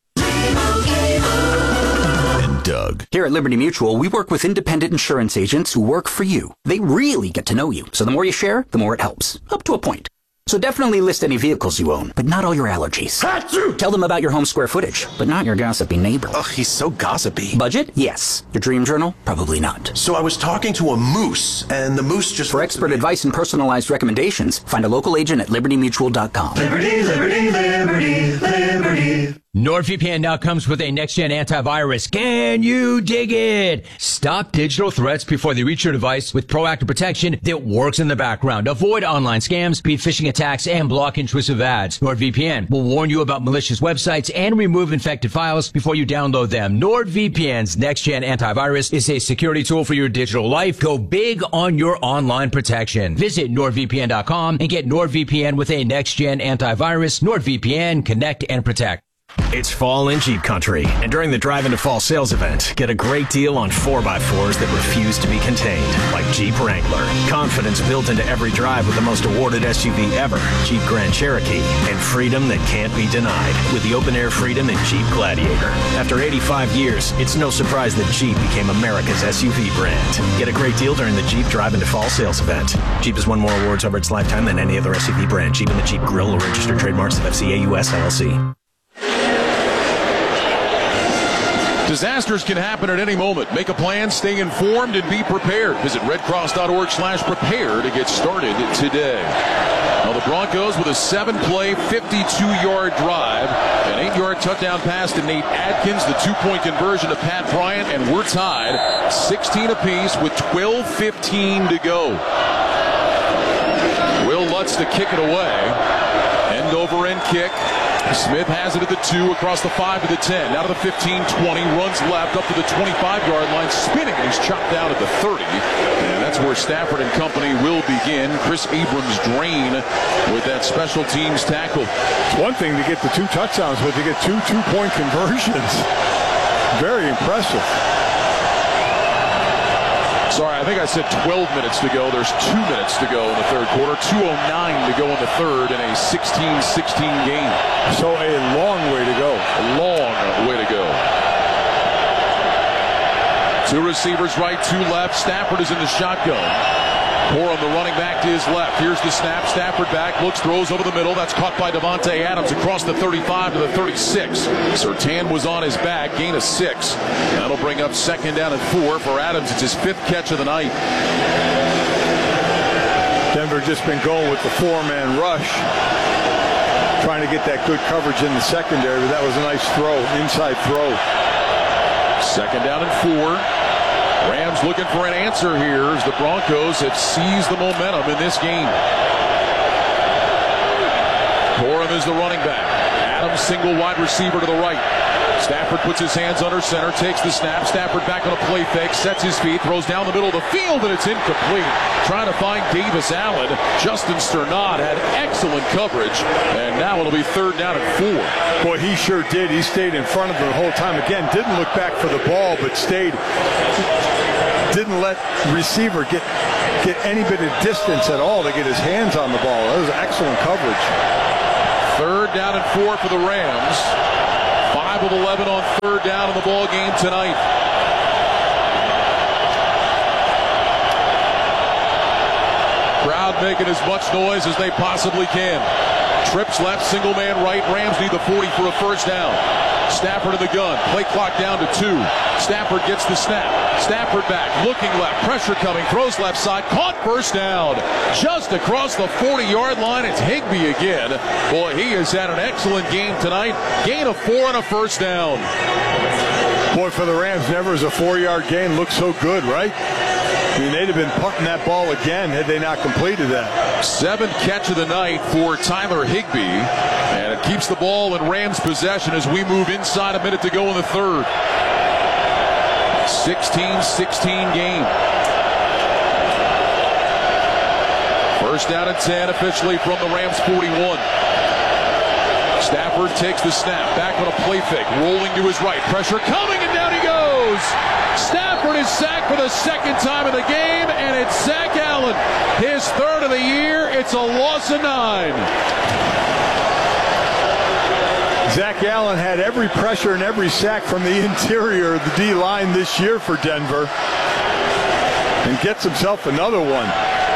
Doug. Here at Liberty Mutual, we work with independent insurance agents who work for you. They really get to know you, so the more you share, the more it helps. Up to a point. So definitely list any vehicles you own, but not all your allergies. Achoo! Tell them about your home square footage, but not your gossipy neighbor. Ugh, he's so gossipy. Budget? Yes. Your dream journal? Probably not. So I was talking to a moose, and the moose just... For expert advice and personalized recommendations, find a local agent at libertymutual.com. Liberty, liberty, liberty, liberty. NordVPN now comes with a next-gen antivirus. Can you dig it? Stop digital threats before they reach your device with proactive protection that works in the background. Avoid online scams, beat phishing attacks, and block intrusive ads. NordVPN will warn you about malicious websites and remove infected files before you download them. NordVPN's next-gen antivirus is a security tool for your digital life. Go big on your online protection. Visit NordVPN.com and get NordVPN with a next-gen antivirus. NordVPN, connect and protect. It's fall in Jeep country, and during the Drive into Fall sales event, get a great deal on 4x4s that refuse to be contained, like Jeep Wrangler. Confidence built into every drive with the most awarded SUV ever, Jeep Grand Cherokee, and freedom that can't be denied with the open-air Freedom and Jeep Gladiator. After 85 years, it's no surprise that Jeep became America's SUV brand. Get a great deal during the Jeep Drive into Fall sales event. Jeep has won more awards over its lifetime than any other SUV brand. Jeep and the Jeep Grill are registered trademarks of FCA US LLC. Disasters can happen at any moment. Make a plan, stay informed, and be prepared. Visit redcross.org/prepare to get started today. Now the Broncos with a 7-play, 52-yard drive, an 8-yard touchdown pass to Nate Atkins, the 2-point conversion to Pat Bryant, and we're tied 16 apiece with 12:15 to go. Will Lutz to kick it away. End over end kick. Smith has it at the 2, across the 5 to the 10, now to the 15, 20, runs left up to the 25-yard line, spinning, and he's chopped out at the 30. And that's where Stafford and company will begin. Chris Abrams drain with that special teams tackle. It's one thing to get the 2 touchdowns, but to get 2 2-point conversions, very impressive. Sorry, I think I said 12 minutes to go. There's 2 minutes to go in the third quarter. 2:09 to go in the third in a 16-16 game. So a long way to go. A long way to go. 2 receivers right, 2 left. Stafford is in the shotgun. Corum, the running back, to his left. Here's the snap. Stafford back, looks, throws over the middle. That's caught by Davante Adams across the 35 to the 36. Surtain was on his back, gain of 6. That'll bring up 2nd down and 4 for Adams. It's his 5th catch of the night. Denver just been going with the 4-man rush, trying to get that good coverage in the secondary, but that was a nice throw, inside throw. 2nd down and 4. Rams looking for an answer here as the Broncos have seized the momentum in this game. Corum is the running back. Adams single wide receiver to the right. Stafford puts his hands under center, takes the snap. Stafford back on a play fake, sets his feet, throws down the middle of the field, and it's incomplete. Trying to find Davis Allen. Justin Sternad had excellent coverage, and now it'll be 3rd down and 4. Boy, he sure did. He stayed in front of him the whole time. Again, didn't look back for the ball, but stayed. Didn't let receiver get any bit of distance at all to get his hands on the ball. That was excellent coverage. 3rd down and 4 for the Rams. 5 of 11 on 3rd down in the ball game tonight. Crowd making as much noise as they possibly can. Trips left, single man right. Rams need the 40 for a 1st down. Stafford in the gun. Play clock down to 2. Stafford gets the snap. Stafford back, looking left. Pressure coming. Throws left side. Caught, 1st down. Just across the 40-yard line. It's Higbee again. Boy, he has had an excellent game tonight. Gain of 4 and a 1st down. Boy, for the Rams, never as a 4-yard gain looked so good, right? I mean, they'd have been punting that ball again had they not completed that. 7th catch of the night for Tyler Higbee. And it keeps the ball in Rams possession as we move inside a minute to go in the 3rd. 16-16 game. 1st down and 10 officially from the Rams 41. Stafford takes the snap, back on a play fake, rolling to his right. Pressure coming, and down he goes. Stafford is sacked for the 2nd time in the game, and it's Zach Allen, his 3rd of the year. It's a loss of 9. Zach Allen had every pressure and every sack from the interior of the D-line this year for Denver, and gets himself another one.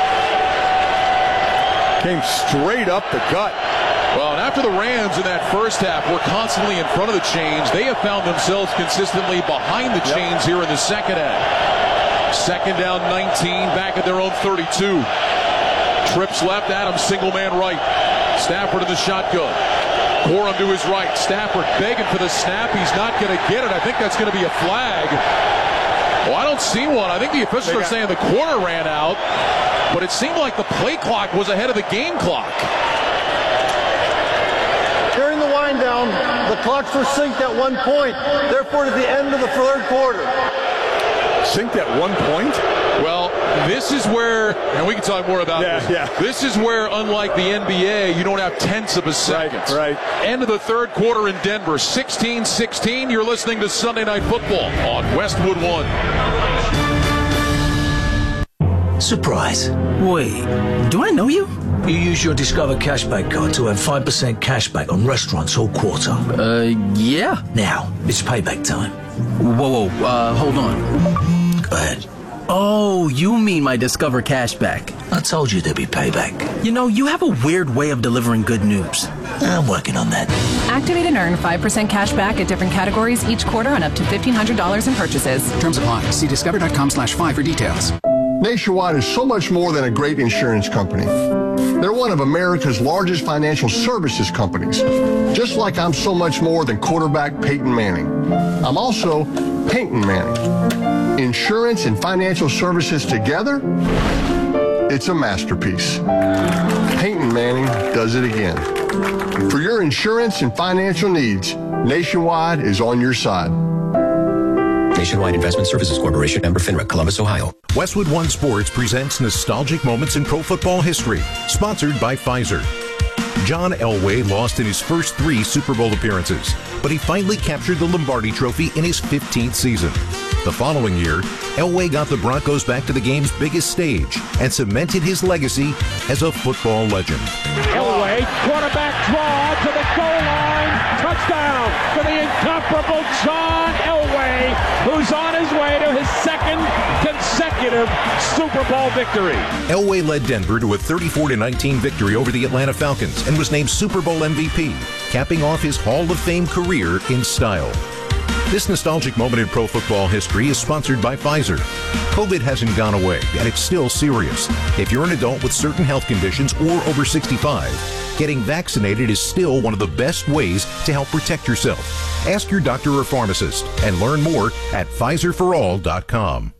Came straight up the gut. Well, and after the Rams in that 1st half were constantly in front of the chains, they have found themselves consistently behind the chains here in the 2nd half. 2nd down 19, back at their own 32. Trips left, Adams single man right. Stafford in the shotgun. Corum to his right. Stafford begging for the snap. He's not going to get it. I think that's going to be a flag. Well, I don't see one. I think the officials are saying the corner ran out, but it seemed like the play clock was ahead of the game clock. During the wind down, the clocks were synced at 1 point. Therefore, to the end of the 3rd quarter. Synced at 1 point? Well, this is where, and we can talk more about this. Yeah. This is where, unlike the NBA, you don't have tenths of a second. Right. End of the 3rd quarter in Denver, 16-16. You're listening to Sunday Night Football on Westwood One. Surprise. Wait, do I know you? You use your Discover Cashback card to earn 5% cashback on restaurants all quarter. Yeah. Now, it's payback time. Whoa, hold on. Go ahead. Oh, you mean my Discover Cashback. I told you there'd be payback. You know, you have a weird way of delivering good news. I'm working on that. Activate and earn 5% cash back at different categories each quarter on up to $1,500 in purchases. Terms apply. See discover.com/5 for details. Nationwide is so much more than a great insurance company. They're one of America's largest financial services companies. Just like I'm so much more than quarterback Peyton Manning. I'm also Peyton Manning. Insurance and financial services together, it's a masterpiece. Peyton Manning does it again. For your insurance and financial needs, Nationwide is on your side. Nationwide Investment Services Corporation, member FINRA, Columbus, Ohio. Westwood One Sports presents nostalgic moments in pro football history, sponsored by Pfizer. John Elway lost in his first 3 Super Bowl appearances, but he finally captured the Lombardi Trophy in his 15th season. The following year, Elway got the Broncos back to the game's biggest stage and cemented his legacy as a football legend. Elway, quarterback draw to the goal line. Touchdown for the incomparable John Elway, who's on his way to his 2nd consecutive consecutive Super Bowl victory. Elway led Denver to a 34-19 victory over the Atlanta Falcons and was named Super Bowl MVP, capping off his Hall of Fame career in style. This nostalgic moment in pro football history is sponsored by Pfizer. COVID hasn't gone away, and it's still serious. If you're an adult with certain health conditions or over 65, getting vaccinated is still one of the best ways to help protect yourself. Ask your doctor or pharmacist and learn more at PfizerForAll.com.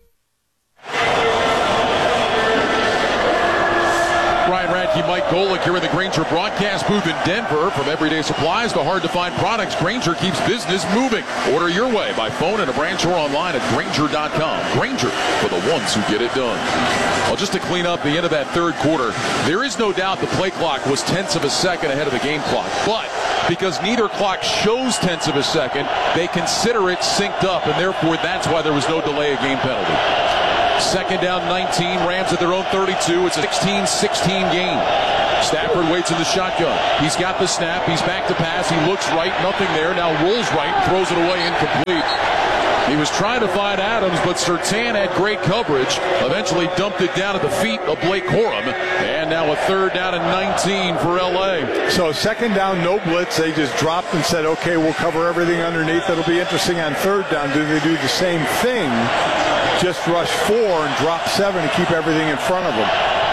Ryan Radke, Mike Golick here in the Grainger broadcast booth in Denver. From everyday supplies to hard-to-find products, Grainger keeps business moving. Order your way by phone at a branch or online at Grainger.com. Grainger, for the ones who get it done. Well, just to clean up the end of that third quarter, there is no doubt the play clock was tenths of a second ahead of the game clock. But because neither clock shows tenths of a second, they consider it synced up, and therefore that's why there was no delay of game penalty. Second down 19, Rams at their own 32. It's a 16-16 game. Stafford waits in the shotgun. He's got the snap. He's back to pass. He looks right. Nothing there. Now rolls right and throws it away incomplete. He was trying to find Adams, but Surtain had great coverage. Eventually dumped it down at the feet of Blake Corum. And now a third down and 19 for L.A. So second down, no blitz. They just dropped and said, okay, we'll cover everything underneath. It'll be interesting on third down. Do they do the same thing? Just rush 4 and drop 7 and keep everything in front of them.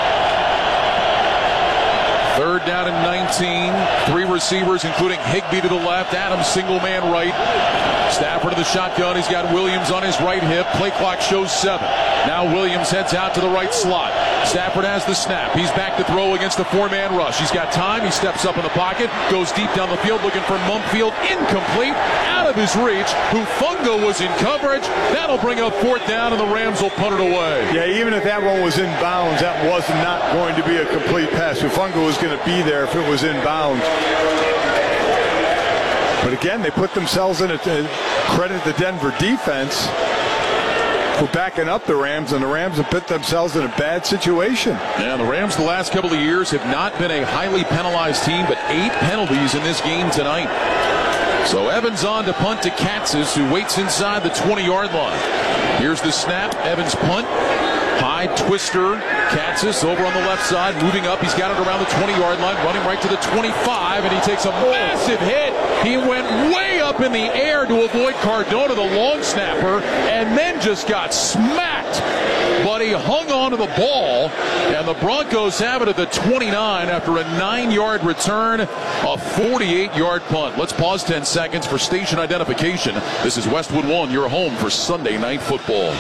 Third down and 19. 3 receivers, including Higbee to the left. Adams single man right. Stafford to the shotgun. He's got Williams on his right hip. Play clock shows 7. Now Williams heads out to the right slot. Stafford has the snap. He's back to throw against the 4-man rush. He's got time. He steps up in the pocket. Goes deep down the field looking for Mumpfield. Incomplete. Out of his reach. Hufanga was in coverage. That'll bring up 4th down, and the Rams will punt it away. Yeah, even if that one was in bounds, that was not going to be a complete pass. Hufanga was going to be there if it was in bounds. But again, they put themselves in a credit the Denver defense for backing up the Rams, and the Rams have put themselves in a bad situation. Yeah, the Rams the last couple of years have not been a highly penalized team, but 8 penalties in this game tonight. So Evans on to punt to Katzis, who waits inside the 20-yard line. Here's the snap. Evans punt. High twister. Katzis over on the left side, moving up. He's got it around the 20-yard line, running right to the 25, and he takes a massive hit. He went way up in the air to avoid Cardona, the long snapper, and then just got smacked. But he hung on to the ball, and the Broncos have it at the 29 after a 9-yard return, a 48-yard punt. Let's pause 10 seconds for station identification. This is Westwood One, your home for Sunday Night Football.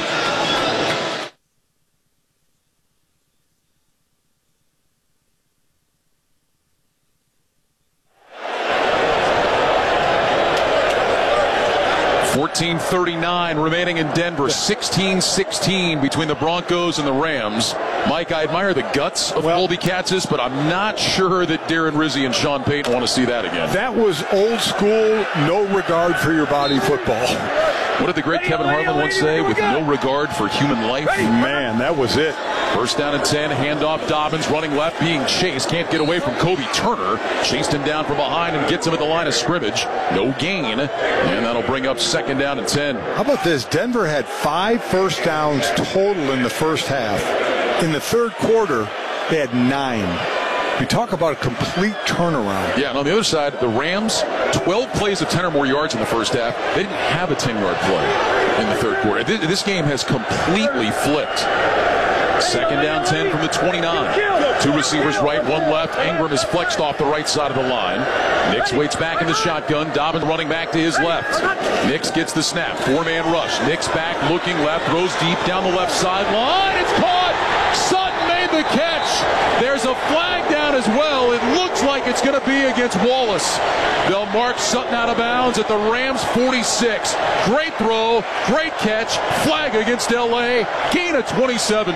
.39 remaining in Denver. 16-16 between the Broncos and the Rams. Mike, I admire the guts of Colby Katzis, but I'm not sure that Darren Rizzi and Sean Payton want to see that again. That was old school, no regard for your body football. What did the great Kevin Harlan once say? With no regard for human life? Man, that was it. First down and 10, handoff Dobbins, running left, being chased. Can't get away from Kobe Turner. Chased him down from behind and gets him at the line of scrimmage. No gain, and that'll bring up second down and 10. How about this? Denver had 5 first downs total in the first half. In the third quarter, they had 9. You talk about a complete turnaround. Yeah, and on the other side, the Rams, 12 plays of 10 or more yards in the first half. They didn't have a 10-yard play in the third quarter. This game has completely flipped. Second down 10 from the 29. 2 receivers right, 1 left. Ingram is flexed off the right side of the line. Nix waits back in the shotgun. Dobbins running back to his left. Nix gets the snap. 4-man rush. Nix back, looking left, throws deep down the left sideline. It's caught! Sutton made the catch. There's a flag down as well. It looks like it's going to be against Wallace. They'll mark Sutton out of bounds at the Rams 46. Great throw, great catch. Flag against L.A. Gain of 27.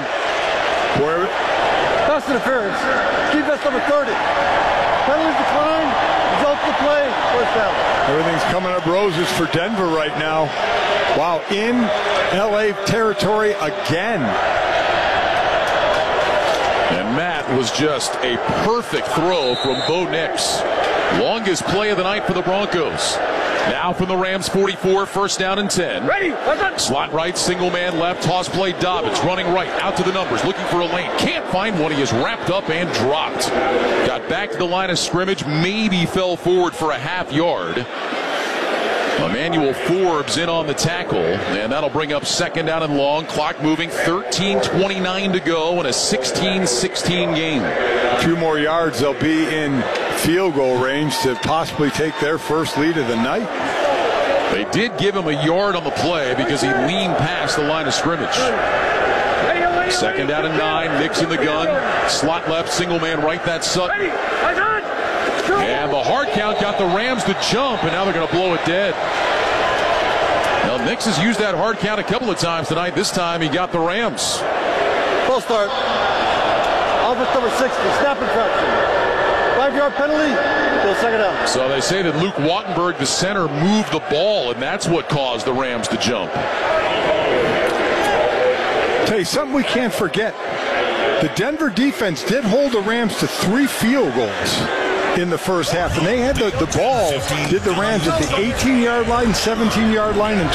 Pass interference. Defense number 30. Penalties decline. Results of the play. First down. Everything's coming up roses for Denver right now. Wow, in L.A. territory again. And Matt was just a perfect throw from Bo Nix. Longest play of the night for the Broncos. Now from the Rams 44, first down and 10. Ready. Slot right, single man left, toss play Dobbins, running right, out to the numbers, looking for a lane. Can't find one. He is wrapped up and dropped. Got back to the line of scrimmage, maybe fell forward for a half yard. Emmanuel Forbes in on the tackle, and that'll bring up second down and long. Clock moving, 13:29 to go in a 16-16 game. A few more yards, they'll be in field goal range to possibly take their first lead of the night. They did give him a yard on the play because he leaned past the line of scrimmage. Second down and 9, Nix in the gun. Slot left, single man right, that's Sutton. And the hard count got the Rams to jump, and now they're going to blow it dead. Now, Nix has used that hard count a couple of times tonight. This time he got the Rams. Full start. Offense number 60, snap infraction. 5-yard penalty, till second down. So they say that Luke Wattenberg, the center, moved the ball, and that's what caused the Rams to jump. Tell you something we can't forget. The Denver defense did hold the Rams to 3 field goals in the first half, and they had the ball, did the Rams at the 18-yard line, 17-yard line, and